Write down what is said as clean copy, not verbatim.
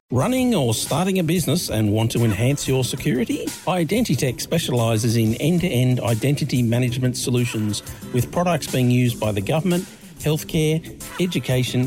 Running or starting a business and want to enhance your security? Identitech specialises in end-to-end identity management solutions with products being used by the government, healthcare, education